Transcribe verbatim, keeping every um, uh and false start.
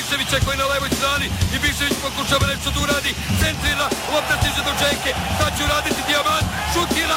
Ibiševića koji je na levoj strani. Ibišević pokušava nešto da uradi. Centrira, lopta stiže do Dženke. Šta će uraditi Dijamant? Šutira.